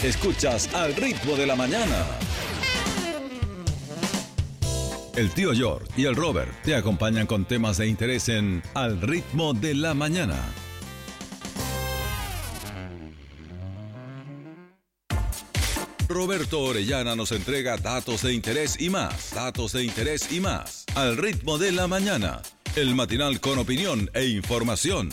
Escuchas Al Ritmo de la Mañana. El tío George y el Robert te acompañan con temas de interés en Al Ritmo de la Mañana. Roberto Orellana nos entrega datos de interés y más. Datos de interés y más. Al Ritmo de la Mañana. El matinal con opinión e información.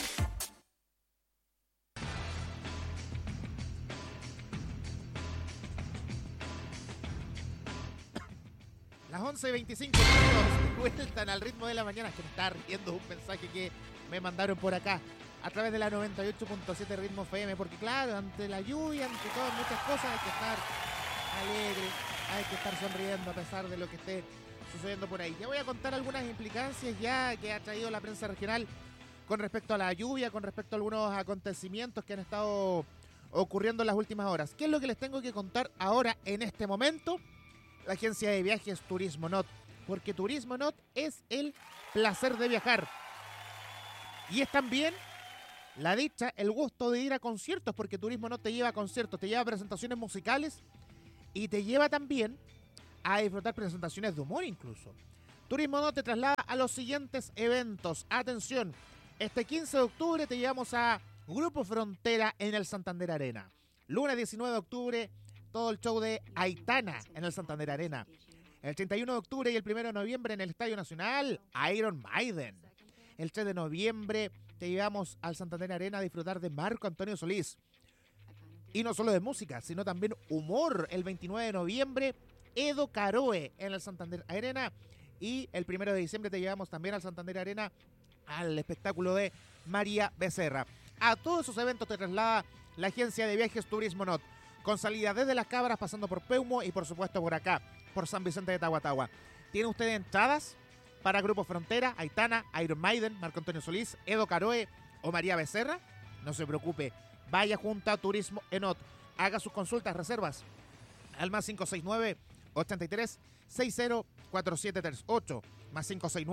Las 11:25 minutos de vuelta Al Ritmo de la Mañana. Que me está riendo un mensaje que me mandaron por acá a través de la 98.7 Ritmo FM, porque claro, ante la lluvia, ante todas muchas cosas, hay que estar alegre, hay que estar sonriendo a pesar de lo que esté sucediendo por ahí. Ya voy a contar algunas implicancias ya que ha traído la prensa regional con respecto a la lluvia, con respecto a algunos acontecimientos que han estado ocurriendo en las últimas horas. ¿Qué es lo que les tengo que contar ahora en este momento? La agencia de viajes Turismo Not, porque Turismo Not es el placer de viajar y es también la dicha, el gusto de ir a conciertos, porque Turismo Not te lleva a conciertos, te lleva a presentaciones musicales y te lleva también a disfrutar presentaciones de humor incluso. Turismo Not te traslada a los siguientes eventos. Atención, este 15 de octubre te llevamos a Grupo Frontera en el Santander Arena. Lunes 19 de octubre, todo el show de Aitana en el Santander Arena. El 31 de octubre y el 1 de noviembre en el Estadio Nacional, Iron Maiden. El 3 de noviembre te llevamos al Santander Arena a disfrutar de Marco Antonio Solís. Y no solo de música, sino también humor. El 29 de noviembre, Edo Caroe en el Santander Arena. Y el 1 de diciembre te llevamos también al Santander Arena al espectáculo de María Becerra. A todos esos eventos te traslada la agencia de viajes Turismo Not, con salida desde Las Cabras, pasando por Peumo y por supuesto por acá, por San Vicente de Tahuatahua. ¿Tiene usted entradas para Grupo Frontera, Aitana, Iron Maiden, Marco Antonio Solís, Edo Caroe o María Becerra? No se preocupe, vaya junto a Turismo Not, haga sus consultas, reservas al más 569-8360-4738, más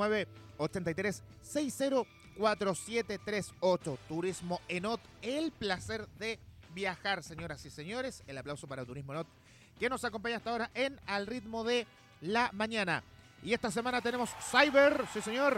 569-8360-4738. Turismo Not, el placer de viajar, señoras y señores. El aplauso para Turismo Not, que nos acompaña hasta ahora en Al Ritmo de la Mañana. Y esta semana tenemos Cyber, sí señor,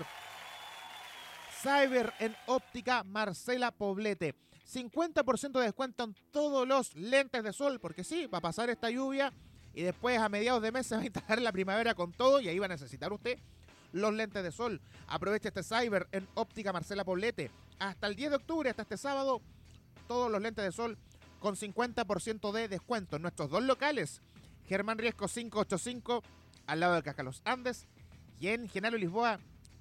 Cyber en Óptica Marcela Poblete. 50% de descuento en todos los lentes de sol, porque sí, va a pasar esta lluvia y después a mediados de mes se va a instalar la primavera con todo y ahí va a necesitar usted los lentes de sol. Aproveche este Cyber en Óptica Marcela Poblete. Hasta el 10 de octubre, hasta este sábado, todos los lentes de sol con 50% de descuento en nuestros dos locales. Germán Riesco 585, al lado del Casca Los Andes, y en Genaro Lisboa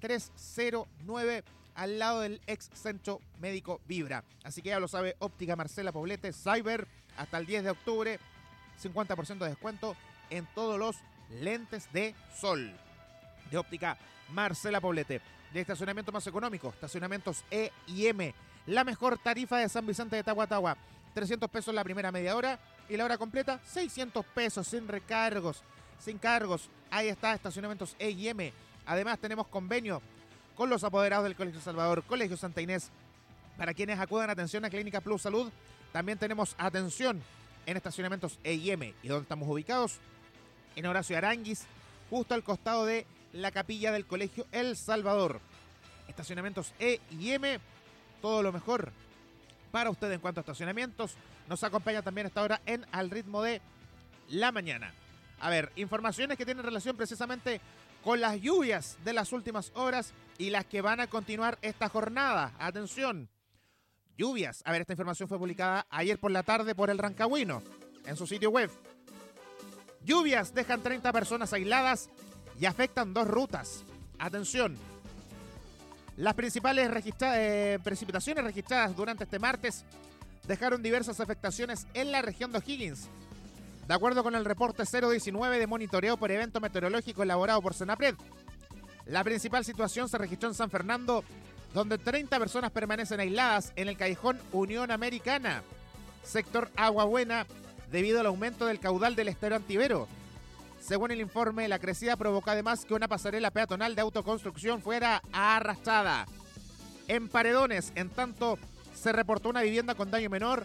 309, al lado del ex Centro Médico Vibra. Así que ya lo sabe, Óptica Marcela Poblete, Cyber, hasta el 10 de octubre, 50% de descuento en todos los lentes de sol de Óptica Marcela Poblete. De estacionamiento más económico, estacionamientos E&M, la mejor tarifa de San Vicente de Tahuatahua, 300 pesos la primera media hora y la hora completa 600 pesos sin recargos, sin cargos. Ahí está, estacionamientos E&M. Además tenemos convenio con los apoderados del Colegio Salvador, Colegio Santa Inés. Para quienes acudan a atención a Clínica Plus Salud, también tenemos atención en estacionamientos E&M. ¿Y dónde estamos ubicados? En Horacio Aranguis, justo al costado de la capilla del Colegio El Salvador. Estacionamientos E&M, todo lo mejor para usted en cuanto a estacionamientos. Nos acompaña también hasta ahora en Al Ritmo de la Mañana. A ver, informaciones que tienen relación precisamente con las lluvias de las últimas horas y las que van a continuar esta jornada. Atención, lluvias. A ver, esta información fue publicada ayer por la tarde por el Rancagüino en su sitio web. Lluvias dejan 30 personas aisladas y afectan 2 rutas. Atención. Las principales precipitaciones registradas durante este martes dejaron diversas afectaciones en la región de O'Higgins. De acuerdo con el reporte 019 de monitoreo por evento meteorológico elaborado por Senapred, la principal situación se registró en San Fernando, donde 30 personas permanecen aisladas en el callejón Unión Americana, sector Agua Buena, debido al aumento del caudal del estero Antivero. Según el informe, la crecida provocó además que una pasarela peatonal de autoconstrucción fuera arrastrada. En Paredones, en tanto, se reportó una vivienda con daño menor,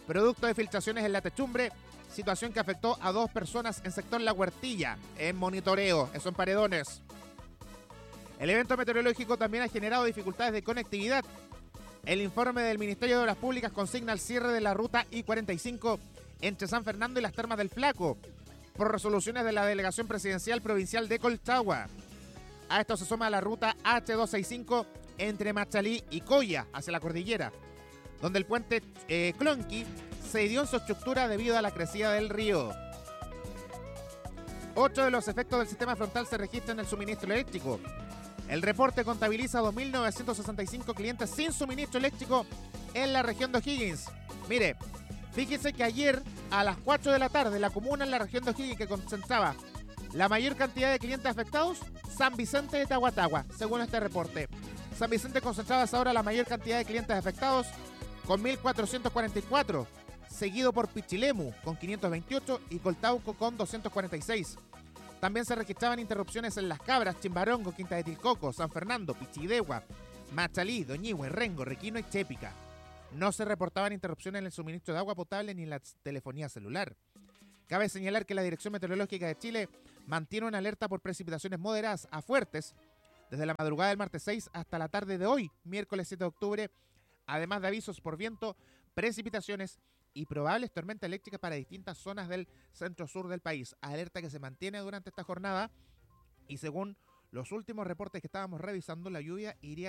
producto de filtraciones en la techumbre, situación que afectó a 2 personas en sector La Huertilla, en monitoreo, eso en Paredones. El evento meteorológico también ha generado dificultades de conectividad. El informe del Ministerio de Obras Públicas consigna el cierre de la ruta I-45 entre San Fernando y las Termas del Flaco, por resoluciones de la Delegación Presidencial Provincial de Colchagua. A esto se suma la ruta H265 entre Machalí y Coya, hacia la cordillera, donde el puente Clonqui se dio en su estructura debido a la crecida del río. 8 de los efectos del sistema frontal se registran en el suministro eléctrico. El reporte contabiliza 2.965 clientes sin suministro eléctrico en la región de O'Higgins. Mire, fíjese que ayer a las 4 de la tarde la comuna en la región de O'Higgins que concentraba la mayor cantidad de clientes afectados, San Vicente de Tahuatahua, según este reporte. San Vicente concentraba hasta ahora la mayor cantidad de clientes afectados con 1.444, seguido por Pichilemu con 528 y Coltauco con 246. También se registraban interrupciones en Las Cabras, Chimbarongo, Quinta de Tilcoco, San Fernando, Pichidegua, Machalí, Doñihue, Rengo, Requino y Chépica. No se reportaban interrupciones en el suministro de agua potable ni en la telefonía celular. Cabe señalar que la Dirección Meteorológica de Chile mantiene una alerta por precipitaciones moderadas a fuertes desde la madrugada del martes 6 hasta la tarde de hoy, miércoles 7 de octubre, además de avisos por viento, precipitaciones y probables tormentas eléctricas para distintas zonas del centro-sur del país. Alerta que se mantiene durante esta jornada y según los últimos reportes que estábamos revisando, la lluvia iría